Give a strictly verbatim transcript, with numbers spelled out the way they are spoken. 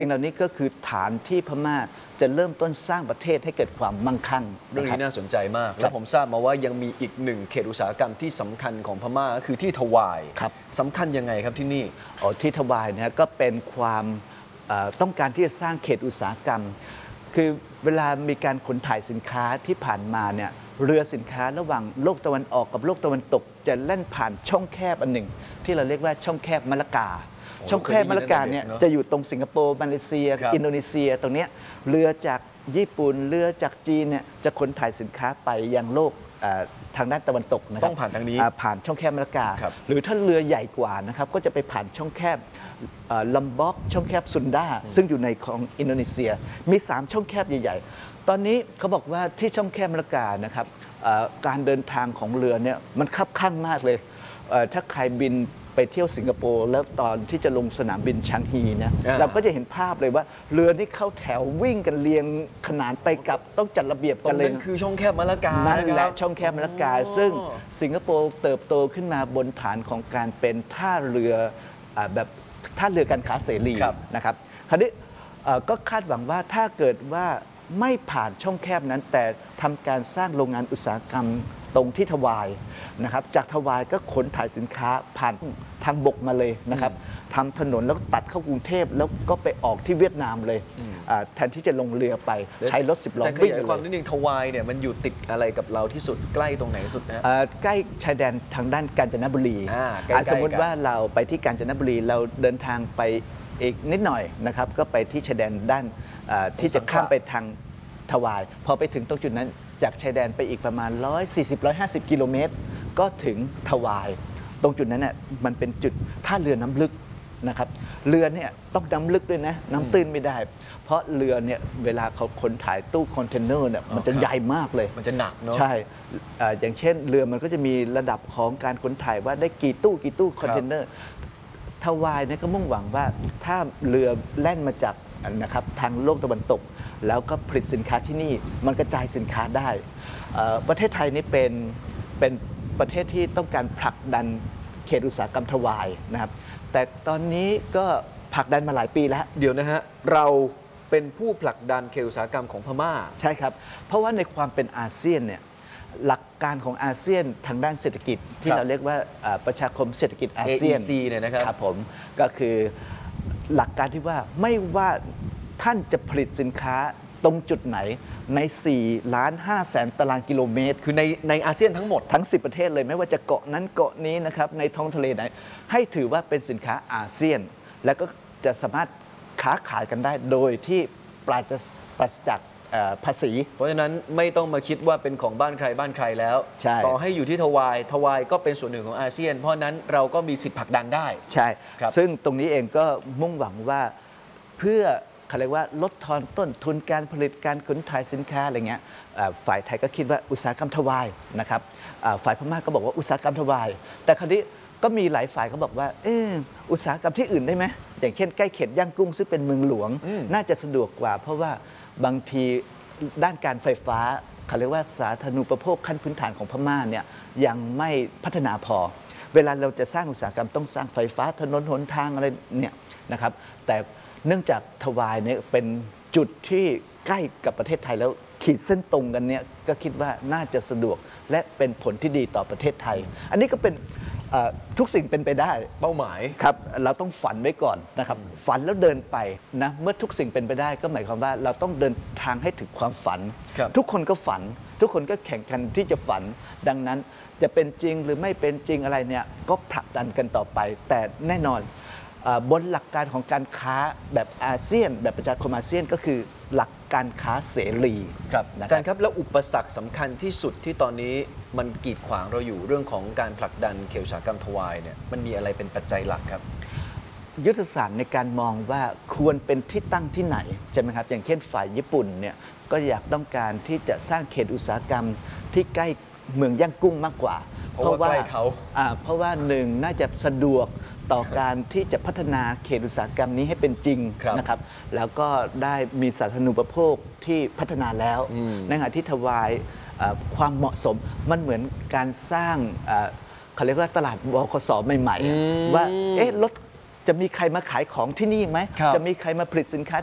เหล่านี้ก็คือฐานที่พม่าจะเริ่มต้นสร้างประเทศให้เกิดความมั่งคั่งเรื่องนี้น่าสนใจมากและผมทราบมาว่ายังมีอีกหนึ่งเขตอุตสาหกรรมที่สำคัญของพม่าก็คือที่ทวายสำคัญยังไงครับที่นี่อ๋อที่ทวายเนี่ยก็เป็นความต้องการที่จะสร้างเขตอุตสาหกรรมคือเวลามีการขนถ่ายสินค้าที่ผ่านมาเนี่ยเรือสินค้าระหว่างโลกตะวันออกกับโลกตะวันตกจะแล่นผ่านช่องแคบอันหนึ่งที่เราเรียกว่าช่องแคบมะละกาช่องแคบมะละกาเนี่ยจะอยู่ตรงสิงคโปร์มาเลเซียอินโดนีเซียตรงนี้เรือจากญี่ปุ่นเรือจากจีนเนี่ยจะขนถ่ายสินค้าไปยังโลกทางด้านตะวันตกนะครับต้องผ่านทางนี้ผ่านช่องแคบมะละกาหรือถ้าเรือใหญ่กว่านะครับก็จะไปผ่านช่องแคบลัมบ็อกช่องแคบซุนดาซึ่งอยู่ในของอินโดนีเซียมีสามช่องแคบใหญ่ๆตอนนี้เขาบอกว่าที่ช่องแคบมะละกานะครับการเดินทางของเรือเนี่ยมันคับข้างมากเลยถ้าใครบินไปเที่ยวสิงคโปร์แล้วตอนที่จะลงสนามบินชางฮีเนี่ยเราก็จะเห็นภาพเลยว่าเรือนี่เข้าแถววิ่งกันเรียงขนานไปกับต้องจัดระเบียบกันเลยนั่นคือช่องแคบมะละกานั่นแหละช่องแคบมะละกาซึ่งสิงคโปร์เติบโตขึ้นมาบนฐานของการเป็นท่าเรือแบบท่าเรือการค้าเสรีนะครับคราวนี้ก็คาดหวังว่าถ้าเกิดว่าไม่ผ่านช่องแคบนั้นแต่ทำการสร้างโรงงานอุตสาหกรรมตรงที่ทวายนะครับจากทวายก็ขนถ่ายสินค้าผ่านทางบกมาเลยนะครับทำถนนแล้วตัดเข้ากรุงเทพแล้วก็ไปออกที่เวียดนามเลยแทนที่จะลงเรือไปใช้รถสิบล้อวิ่งเลยความนิดนึงทวายเนี่ยมันอยู่ติดอะไรกับเราที่สุดใกล้ตรงไหนสุดนะใกล้ชายแดนทางด้านกาญจนบุรีสมมติว่าเราไปที่กาญจนบุรีเราเดินทางไปอีกนิดหน่อยนะครับก็ไปที่ชายแดนด้านที่จะข้ามไปทางทวายพอไปถึงตรงจุดนั้นจากชายแดนไปอีกประมาณหนึ่งร้อยสี่สิบ หนึ่งร้อยห้าสิบกิโลเมตรก็ถึงทวายตรงจุดนั้นน่ะมันเป็นจุดท่าเรือน้ำลึกนะครับเรือเนี่ยต้องน้ำลึกด้วยนะน้ำตื้นไม่ได้เพราะเรือเนี่ยเวลาเขาขนถ่ายตู้คอนเทนเนอร์เนี่ยมันจะใหญ่มากเลยมันจะหนักเนาะใช่อย่างเช่นเรือมันก็จะมีระดับของการขนถ่ายว่าได้กี่ตู้กี่ตู้คอนเทนเนอร์ทวายเนี่ยก็มุ่งหวังว่าถ้าเรือแล่นมาจากนะครับทางโลกตะวันตกแล้วก็ผลิตสินค้าที่นี่มันกระจายสินค้าได้ประเทศไทยนี่เป็นเป็นประเทศที่ต้องการผลักดันเขตอุตสาหกรรมทวายนะครับแต่ตอนนี้ก็ผลักดันมาหลายปีแล้วเดี๋ยวนะฮะเราเป็นผู้ผลักดันเขตอุตสาหกรรมของพม่าใช่ครับเพราะว่าในความเป็นอาเซียนเนี่ยหลักการของอาเซียนทางด้านเศรษฐกิจที่เราเรียกว่าประชาคมเศรษฐกิจอาเซียนเอ อี ซี เนี่ยนะครับครับผมก็คือหลักการที่ว่าไม่ว่าท่านจะผลิตสินค้าตรงจุดไหนในสี่ล้านห้าแสนตารางกิโลเมตรคือในในอาเซียนทั้งหมดทั้งสิบประเทศเลยไม่ว่าจะเกาะนั้นเกาะนี้นะครับในท้องทะเลไหนให้ถือว่าเป็นสินค้าอาเซียนแล้วก็จะสามารถค้าขายกันได้โดยที่ปราศปราศจากภาษีเพราะฉะนั้นไม่ต้องมาคิดว่าเป็นของบ้านใครบ้านใครแล้วต่อให้อยู่ที่ทวายทวายก็เป็นส่วนหนึ่งของอาเซียนเพราะนั้นเราก็มีสิทธิผลักดันได้ใช่ซึ่งตรงนี้เองก็มุ่งหวังว่าเพื่อเขาเรียกว่าลดทอนต้นทุนการผลิตการขนถ่ายสินค้าอะไรเงี้ยฝ่ายไทยก็คิดว่าอุตสาหกรรมทวายนะครับฝ่ายพม่าก็บอกว่าอุตสาหกรรมทวายแต่คราวนี้ก็มีหลายฝ่ายเขาบอกว่าเอออุตสาหกรรมที่อื่นได้ไหมอย่างเช่นใกล้เขตย่างกุ้งซึ่งเป็นเมืองหลวงน่าจะสะดวกกว่าเพราะว่าบางทีด้านการไฟฟ้าเขาเรียกว่าสาธารณูปโภคขั้นพื้นฐานของพม่าเนี่ยยังไม่พัฒนาพอเวลาเราจะสร้างอุตสาหกรรมต้องสร้างไฟฟ้าถนนหนทางอะไรเนี่ยนะครับแต่เนื่องจากทวายเนี่ยเป็นจุดที่ใกล้กับประเทศไทยแล้วขีดเส้นตรงกันเนี่ยก็คิดว่าน่าจะสะดวกและเป็นผลที่ดีต่อประเทศไทยอันนี้ก็เป็นทุกสิ่งเป็นไปได้เป้าหมายครับเราต้องฝันไว้ก่อนนะครับฝันแล้วเดินไปนะเมื่อทุกสิ่งเป็นไปได้ก็หมายความว่าเราต้องเดินทางให้ถึงความฝันทุกคนก็ฝันทุกคนก็แข่งกันที่จะฝันดังนั้นจะเป็นจริงหรือไม่เป็นจริงอะไรเนี่ยก็ผลักดันกันต่อไปแต่แน่นอนบนหลักการของการค้าแบบอาเซียนแบบประชาคมอาเซียนก็คือหลักการค้าเสรีครับอาจารย์ครับแล้วอุปสรรคสำคัญที่สุดที่ตอนนี้มันกีดขวางเราอยู่เรื่องของการผลักดันเขตอุตสาหกรรมทวายเนี่ยมันมีอะไรเป็นปัจจัยหลักครับยุทธศาสตร์ในการมองว่าควรเป็นที่ตั้งที่ไหนใช่ไหมครับอย่างเช่นฝ่ายญี่ปุ่นเนี่ยก็อยากต้องการที่จะสร้างเขตอุตสาหกรรมที่ใกล้เมืองย่างกุ้งมากกว่าเพราะว่าใกล้เขาเพราะว่าหนึ่งน่าจะสะดวกต่อการที่จะพัฒนาเขตอุตสาหกรรมนี้ให้เป็นจริงนะครับแล้วก็ได้มีสาธารณูปโภคที่พัฒนาแล้วในขณะที่ทวายความเหมาะสมมันเหมือนการสร้างเขาเรียกว่าตลาดบขสใหม่ๆว่าเอ๊ะรถจะมีใครมาขายของที่นี่ไหมครับจะมีใครมาผลิตสินค้า